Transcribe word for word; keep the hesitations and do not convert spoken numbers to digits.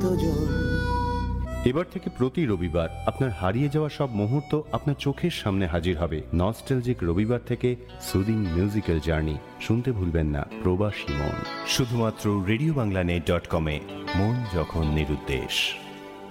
জন। এবার থেকে প্রতি রবিবার আপনার হারিয়ে যাওয়া সব মুহূর্ত আপনার চোখের সামনে হাজির হবে। নস্টালজিক রবিবার থেকে সুদিং মিউজিক্যাল জার্নি শুনতে ভুলবেন না প্রবাসী মন, শুধুমাত্র রেডিও বাংলা নেট ডট কমে। মন যখন নিরুদ্দেশ।